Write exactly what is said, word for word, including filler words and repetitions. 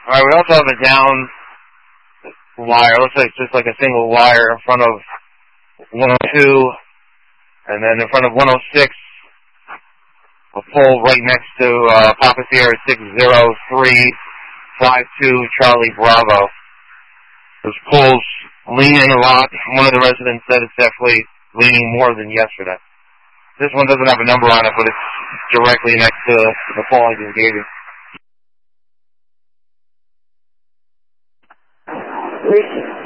Alright, we also have a down wire. Looks like it's just like a single wire in front of one oh two, and then in front of one oh six, a pole right next to uh, Papa Sierra six zero three five two Charlie Bravo. Those poles leaning a lot. One of the residents said it's definitely leaning more than yesterday. This one doesn't have a number on it, but it's directly next to the pole I just gave you. Reach